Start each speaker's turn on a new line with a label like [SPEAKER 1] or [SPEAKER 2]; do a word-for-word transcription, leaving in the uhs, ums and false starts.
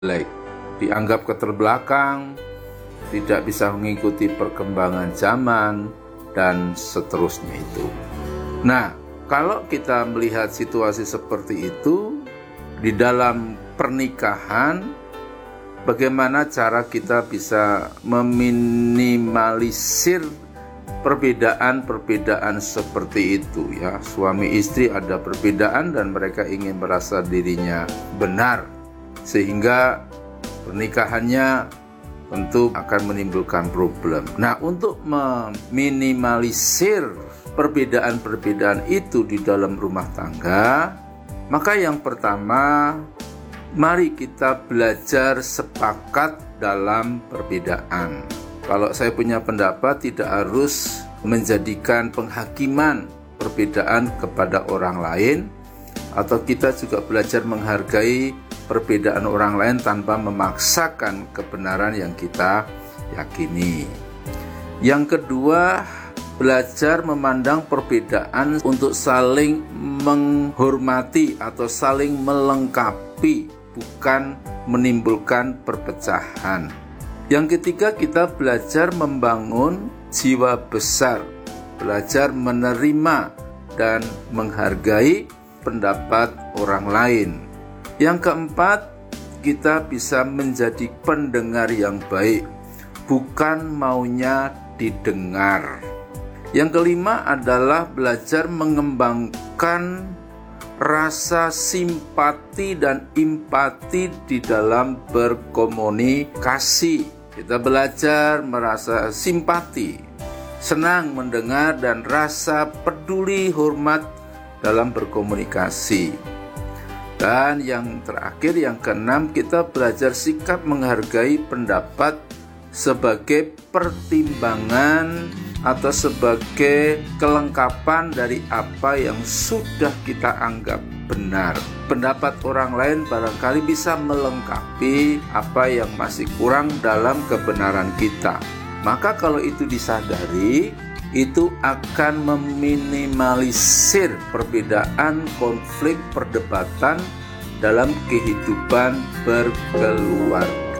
[SPEAKER 1] jelek, dianggap keterbelakang, tidak bisa mengikuti perkembangan zaman, dan seterusnya itu. Nah, kalau kita melihat situasi seperti itu di dalam pernikahan, bagaimana cara kita bisa meminimalisir perbedaan-perbedaan seperti itu ya. Suami istri ada perbedaan dan mereka ingin merasa dirinya benar, sehingga pernikahannya tentu akan menimbulkan problem. Nah, untuk meminimalisir perbedaan-perbedaan itu di dalam rumah tangga, maka yang pertama, mari kita belajar sepakat dalam perbedaan. Kalau saya punya pendapat, tidak harus menjadikan penghakiman perbedaan kepada orang lain, atau kita juga belajar menghargai perbedaan orang lain tanpa memaksakan kebenaran yang kita yakini. Yang kedua, belajar memandang perbedaan untuk saling menghormati atau saling melengkapi, bukan menimbulkan perpecahan. Yang ketiga, kita belajar membangun jiwa besar, belajar menerima dan menghargai pendapat orang lain. Yang keempat, kita bisa menjadi pendengar yang baik, bukan maunya didengar. Yang kelima adalah belajar mengembangkan rasa simpati dan empati di dalam berkomunikasi. Kita belajar merasa simpati, senang mendengar, dan rasa peduli hormat dalam berkomunikasi. Dan yang terakhir, yang keenam, kita belajar sikap menghargai pendapat sebagai pertimbangan atau sebagai kelengkapan dari apa yang sudah kita anggap benar. Pendapat orang lain barangkali bisa melengkapi apa yang masih kurang dalam kebenaran kita. Maka kalau itu disadari, itu akan meminimalisir perbedaan, konflik, perdebatan dalam kehidupan berkeluarga.